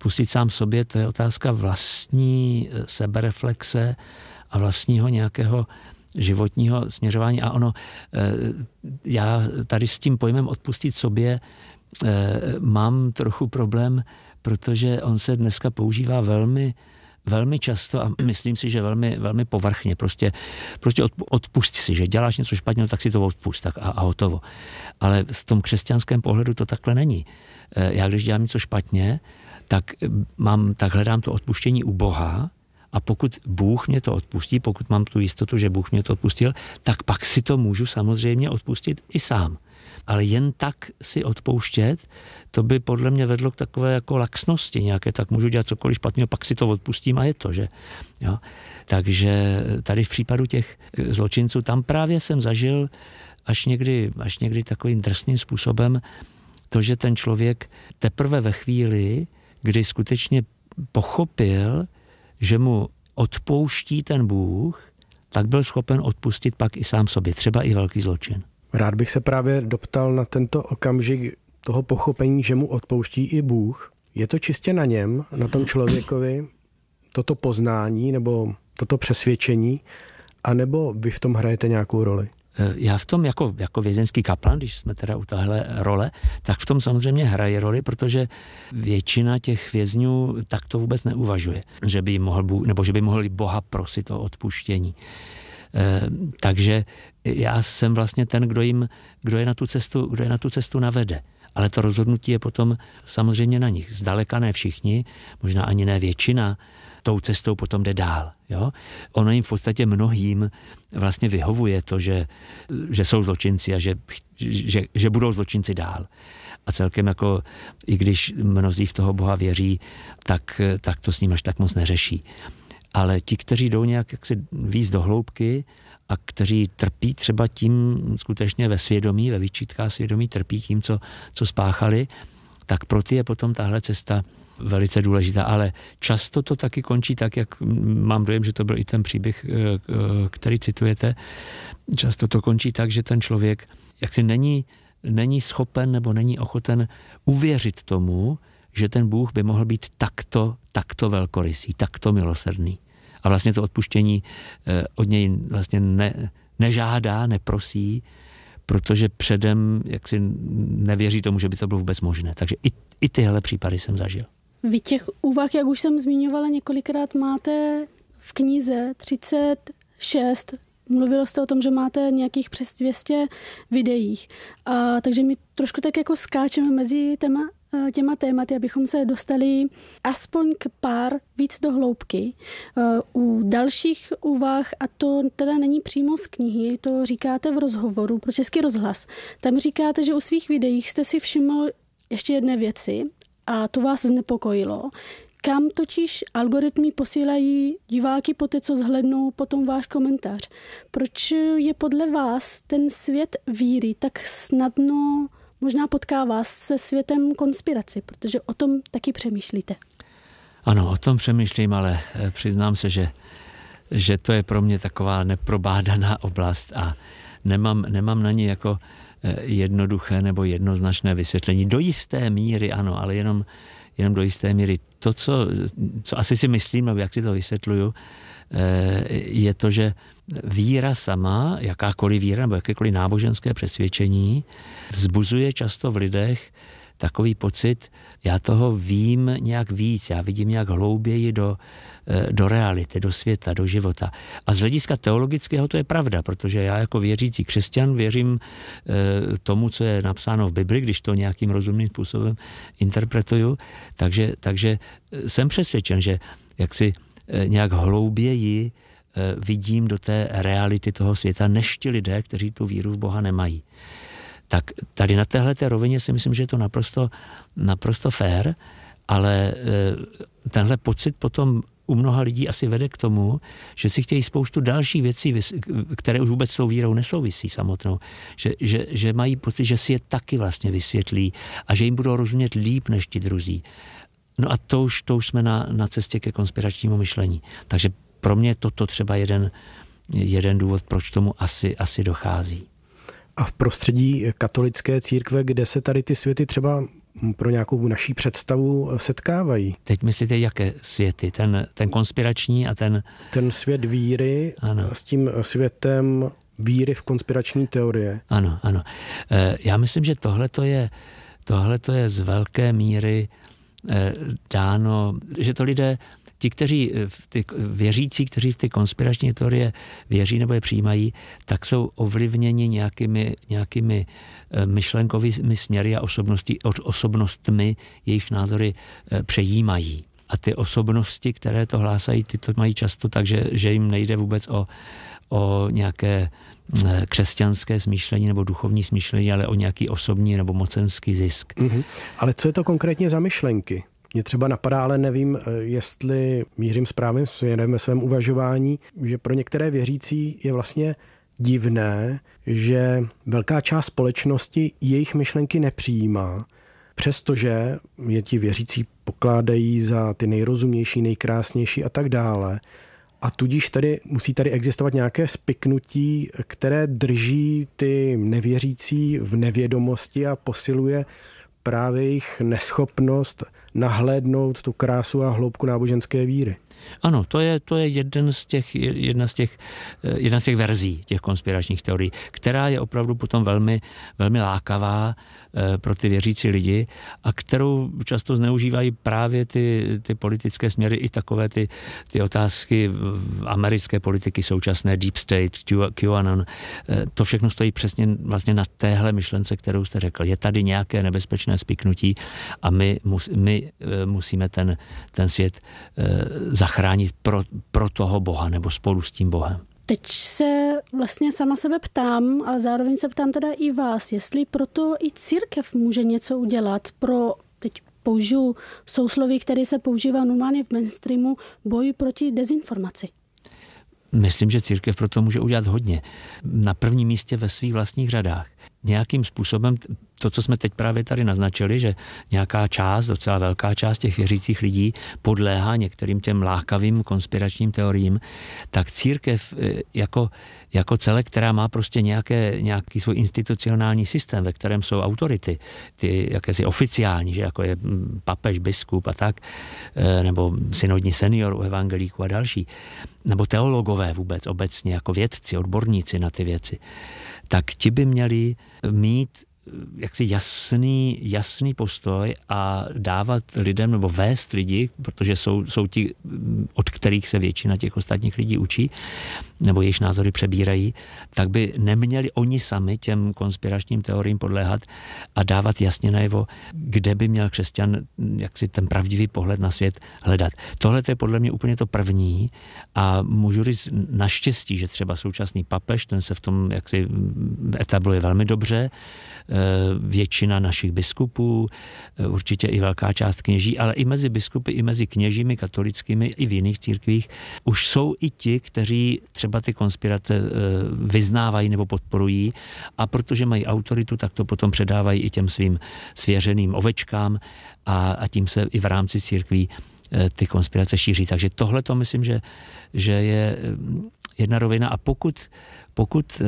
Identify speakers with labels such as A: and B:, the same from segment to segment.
A: odpustit sám sobě, to je otázka vlastní sebereflexe a vlastního nějakého životního směřování. A ono, já tady s tím pojmem odpustit sobě mám trochu problém, protože on se dneska používá velmi, velmi často a myslím si, že velmi, velmi povrchně. Prostě odpust si, že děláš něco špatného, tak si to odpust a hotovo. Ale v tom křesťanském pohledu to takhle není. Já když dělám něco špatně, tak hledám to odpuštění u Boha a pokud Bůh mě to odpustí, pokud mám tu jistotu, že Bůh mě to odpustil, tak pak si to můžu samozřejmě odpustit i sám. Ale jen tak si odpouštět, to by podle mě vedlo k takové jako laxnosti nějaké, tak můžu dělat cokoliv špatného, pak si to odpustím a je to, že? Jo? Takže tady v případu těch zločinců, tam právě jsem zažil až někdy takovým drsným způsobem to, že ten člověk teprve ve chvíli, kdy skutečně pochopil, že mu odpouští ten Bůh, tak byl schopen odpustit pak i sám sobě, třeba i velký zločin.
B: Rád bych se právě doptal na tento okamžik toho pochopení, že mu odpouští i Bůh. Je to čistě na něm, na tom člověkovi, toto poznání nebo toto přesvědčení, anebo vy v tom hrajete nějakou roli?
A: Já v tom jako vězeňský kaplan, když jsme teda u téhle role, tak v tom samozřejmě hraje roli, protože většina těch vězňů tak to vůbec neuvažuje, že by mohli Boha prosit o odpuštění. Takže já jsem vlastně ten, kdo je na tu cestu navede. Ale to rozhodnutí je potom samozřejmě na nich. Zdaleka ne všichni, možná ani ne většina, tou cestou potom jde dál. Jo? Ono jim v podstatě mnohým vlastně vyhovuje to, že jsou zločinci a že budou zločinci dál. A celkem jako, i když mnozí v toho Boha věří, tak to s ním až tak moc neřeší. Ale ti, kteří jdou nějak jaksi víc do hloubky a kteří trpí třeba tím skutečně ve svědomí, ve výčitkách svědomí, trpí tím, co spáchali, tak pro ty je potom tahle cesta velice důležitá. Ale často to taky končí tak, jak mám dojem, že to byl i ten příběh, který citujete. Často to končí tak, že ten člověk jaksi není schopen nebo není ochoten uvěřit tomu, že ten Bůh by mohl být takto velkorysý, takto milosrdný. A vlastně to odpuštění od něj vlastně nežádá, neprosí, protože předem jaksi nevěří tomu, že by to bylo vůbec možné. Takže i tyhle případy jsem zažil.
C: Vy těch úvah, jak už jsem zmiňovala několikrát, máte v knize 36. Mluvil jste o tom, že máte nějakých přes 200 videích. Takže my trošku tak jako skáčeme mezi těma tématy, abychom se dostali aspoň k pár víc do hloubky. U dalších úvah, a to teda není přímo z knihy, to říkáte v rozhovoru pro Český rozhlas. Tam říkáte, že u svých videích jste si všiml ještě jedné věci a to vás znepokojilo. Kam totiž algoritmy posílají diváky po té, co zhlédnou potom váš komentář. Proč je podle vás ten svět víry tak snadno možná potkává se světem konspiraci, protože o tom taky přemýšlíte.
A: Ano, o tom přemýšlím, ale přiznám se, že to je pro mě taková neprobádaná oblast a nemám na ní jako jednoduché nebo jednoznačné vysvětlení. Do jisté míry ano, ale jenom do jisté míry. To, co asi si myslím, nebo jak si to vysvětluju, je to, že víra sama, jakákoliv víra nebo jakékoliv náboženské přesvědčení vzbuzuje často v lidech takový pocit, já toho vím nějak víc, já vidím nějak hlouběji do reality, do světa, do života. A z hlediska teologického to je pravda, protože já jako věřící křesťan věřím tomu, co je napsáno v Bibli, když to nějakým rozumným způsobem interpretuju, takže jsem přesvědčen, že jaksi nějak hlouběji vidím do té reality toho světa, než ti lidé, kteří tu víru v Boha nemají. Tak tady na téhleté rovině si myslím, že je to naprosto fér, ale tenhle pocit potom u mnoha lidí asi vede k tomu, že si chtějí spoustu dalších věcí, které už vůbec s tou vírou nesouvisí samotnou, že mají pocit, že si je taky vlastně vysvětlí a že jim budou rozumět líp než ti druzí. No a to už jsme na cestě ke konspiračnímu myšlení. Takže pro mě toto třeba jeden důvod, proč tomu asi dochází.
B: A v prostředí katolické církve, kde se tady ty světy třeba pro nějakou naší představu setkávají.
A: Teď myslíte, jaké světy? Ten konspirační a ten...
B: Ten svět víry, ano, s tím světem víry v konspirační teorie.
A: Ano. Já myslím, že tohle je z velké míry dáno, že to lidé, ti, kteří věřící, kteří v ty konspirační teorie věří nebo je přijímají, tak jsou ovlivněni nějakými myšlenkovými směry a osobnostmi, jejich názory přejímají. A ty osobnosti, které to hlásají, ty to mají často tak, že jim nejde vůbec o nějaké křesťanské smýšlení nebo duchovní smýšlení, ale o nějaký osobní nebo mocenský zisk.
B: Mm-hmm. Ale co je to konkrétně za myšlenky? Mě třeba napadá, ale nevím, jestli mířím správným směrem ve svém uvažování, že pro některé věřící je vlastně divné, že velká část společnosti jejich myšlenky nepřijímá, přestože je ti věřící pokládají za ty nejrozumnější, nejkrásnější a tak dále. A tudíž musí tady existovat nějaké spiknutí, které drží ty nevěřící v nevědomosti a posiluje právě jejich neschopnost nahlédnout tu krásu a hloubku náboženské víry.
A: Ano, to je jedna z těch verzí těch konspiračních teorií, která je opravdu potom velmi, velmi lákavá pro ty věřící lidi a kterou často zneužívají právě ty politické směry i takové ty otázky americké politiky současné, Deep State, QAnon. To všechno stojí přesně vlastně na téhle myšlence, kterou jste řekl. Je tady nějaké nebezpečné spiknutí a my musíme ten svět zachránit pro toho Boha nebo spolu s tím Bohem.
C: Teď se vlastně sama sebe ptám, ale zároveň se ptám teda i vás, jestli proto i církev může něco udělat teď použiju sousloví, které se používá normálně v mainstreamu, boj proti dezinformaci.
A: Myslím, že církev proto může udělat hodně. Na prvním místě ve svých vlastních řadách. Nějakým způsobem, to, co jsme teď právě tady naznačili, že nějaká část, docela velká část těch věřících lidí podléhá některým těm lákavým konspiračním teoriím, tak církev jako celek, která má prostě nějaký svůj institucionální systém, ve kterém jsou autority, ty jakési oficiální, že jako je papež, biskup a tak, nebo synodní senior u evangelíků a další, nebo teologové vůbec obecně, jako vědci, odborníci na ty věci, tak ti by měli mít jaksi jasný postoj a dávat lidem nebo vést lidi, protože jsou ti, od kterých se většina těch ostatních lidí učí, nebo jejich názory přebírají, tak by neměli oni sami těm konspiračním teoriím podléhat a dávat jasně najevo, kde by měl křesťan jaksi ten pravdivý pohled na svět hledat. Tohle je podle mě úplně to první a můžu říct naštěstí, že třeba současný papež, ten se v tom jaksi etabluje velmi dobře, většina našich biskupů, určitě i velká část kněží, ale i mezi biskupy, i mezi kněžími katolickými, i v jiných církvích už jsou i ti, kteří třeba ty konspirace vyznávají nebo podporují a protože mají autoritu, tak to potom předávají i těm svým svěřeným ovečkám a tím se i v rámci církví ty konspirace šíří. Takže tohle to myslím, že je jedna rovina a pokud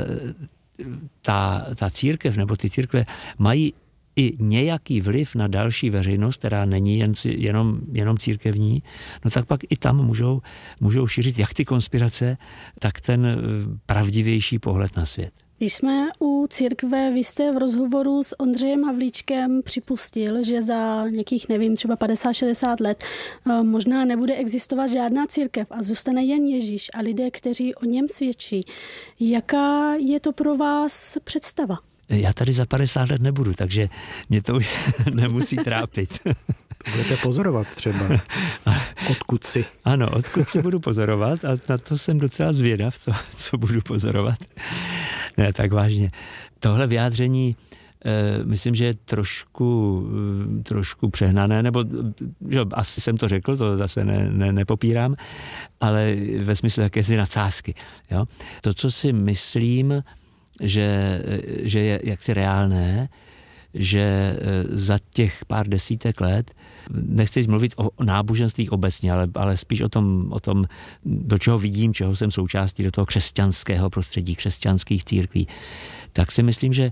A: ta církev nebo ty církve mají i nějaký vliv na další veřejnost, která není jenom církevní, no tak pak i tam můžou šířit jak ty konspirace, tak ten pravdivější pohled na svět.
C: Když jsme u církve, vy jste v rozhovoru s Ondřejem Havlíčkem připustil, že za nějakých, třeba 50-60 let možná nebude existovat žádná církev a zůstane jen Ježíš a lidé, kteří o něm svědčí. Jaká je to pro vás představa?
A: Já tady za 50 let nebudu, takže mě to už nemusí trápit.
B: Budete pozorovat třeba. Odkud si?
A: Ano, odkud si budu pozorovat a na to jsem docela zvědav, co budu pozorovat. Ne, tak vážně. Tohle vyjádření myslím, že je trošku přehnané, nebo že asi jsem to řekl, to zase nepopírám, ale ve smyslu jakési nadsázky. Jo? To, co si myslím, že je jaksi reálné, že za těch pár desítek let, nechci mluvit o náboženství obecně, ale spíš o tom, do čeho vidím, čeho jsem součástí, do toho křesťanského prostředí, křesťanských církví, tak si myslím,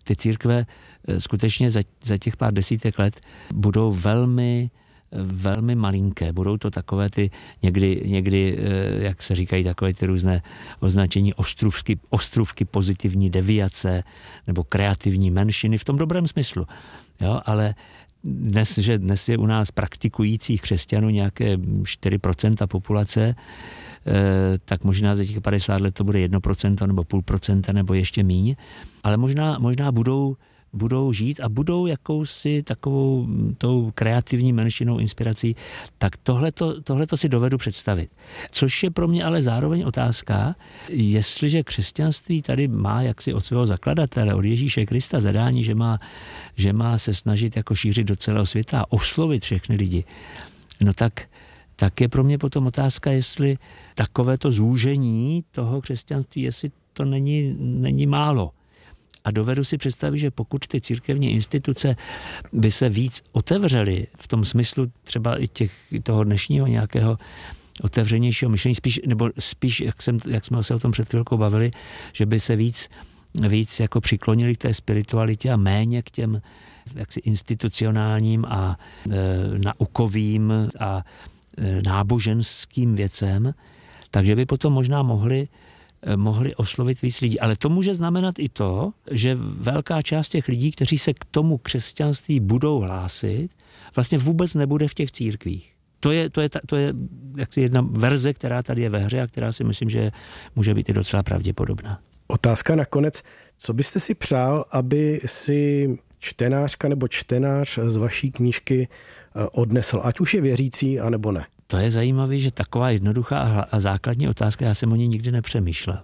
A: ty církve skutečně za těch pár desítek let budou velmi malinké. Budou to takové ty někdy, jak se říkají, takové ty různé označení ostrůvky pozitivní deviace nebo kreativní menšiny v tom dobrém smyslu. Jo, ale dnes je u nás praktikujících křesťanů nějaké 4% populace, tak možná za těch 50 let to bude 1% nebo 0,5% nebo ještě míň, ale možná budou žít a budou jakousi takovou tou kreativní menšinou inspirací, tak tohleto si dovedu představit. Což je pro mě ale zároveň otázka, jestliže křesťanství tady má jaksi od svého zakladatele, od Ježíše Krista zadání, že má se snažit jako šířit do celého světa a oslovit všechny lidi, no tak je pro mě potom otázka, jestli takovéto zúžení toho křesťanství, jestli to není málo. A dovedu si představit, že pokud ty církevní instituce by se víc otevřely v tom smyslu třeba i toho dnešního nějakého otevřenějšího myšlení, spíš jak jsme se o tom před chvilkou bavili, že by se víc jako přiklonili k té spiritualitě a méně k těm jaksi institucionálním a naukovým a náboženským věcem, takže by potom možná mohli oslovit víc lidí. Ale to může znamenat i to, že velká část těch lidí, kteří se k tomu křesťanství budou hlásit, vlastně vůbec nebude v těch církvích. To je jaksi jedna verze, která tady je ve hře a která si myslím, že může být i docela pravděpodobná.
B: Otázka nakonec. Co byste si přál, aby si čtenářka nebo čtenář z vaší knížky odnesl, ať už je věřící, anebo ne?
A: To je zajímavé, že taková jednoduchá a základní otázka, já jsem o ní nikdy nepřemýšlel.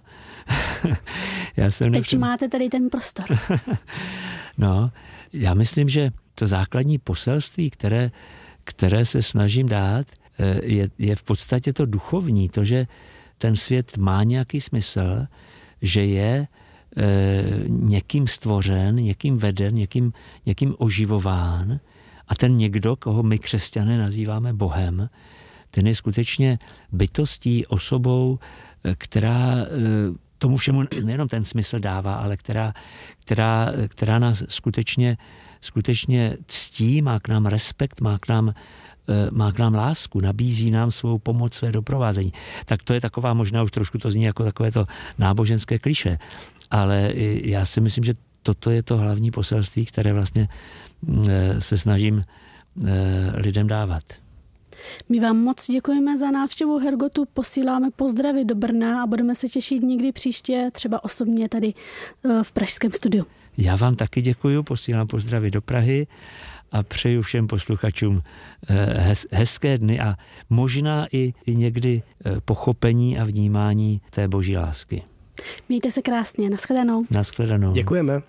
C: Teď máte tady ten prostor.
A: No, já myslím, že to základní poselství, které se snažím dát, je v podstatě to duchovní, to, že ten svět má nějaký smysl, že je někým stvořen, někým veden, někým oživován a ten někdo, koho my křesťané nazýváme Bohem, ten je skutečně bytostí, osobou, která tomu všemu nejenom ten smysl dává, ale která nás skutečně ctí, má k nám respekt, má k nám lásku, nabízí nám svou pomoc, své doprovázení. Tak to je taková, možná už trošku to zní jako takové to náboženské klišé, ale já si myslím, že toto je to hlavní poselství, které vlastně se snažím lidem dávat.
C: My vám moc děkujeme za návštěvu Hergotu, posíláme pozdravy do Brna a budeme se těšit někdy příště, třeba osobně tady v pražském studiu.
A: Já vám taky děkuju, posílám pozdravy do Prahy a přeju všem posluchačům hezké dny a možná i někdy pochopení a vnímání té boží lásky.
C: Mějte se krásně, nashledanou.
A: Nashledanou.
B: Děkujeme.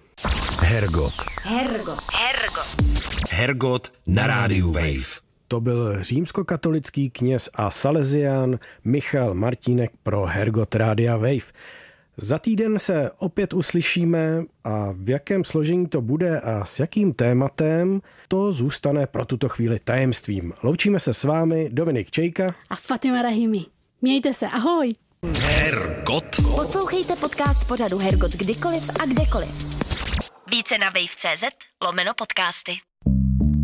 D: Hergot na rádiu Wave.
B: To byl římskokatolický kněz a salesián Michal Martínek pro Hergot Rádia Wave. Za týden se opět uslyšíme a v jakém složení to bude a s jakým tématem, to zůstane pro tuto chvíli tajemstvím. Loučíme se s vámi Dominik Čejka
C: a Fatima Rahimi. Mějte se, ahoj!
D: Hergot.
E: Poslouchejte podcast pořadu Hergot kdykoliv a kdekoliv. Více na wave.cz/podcasty.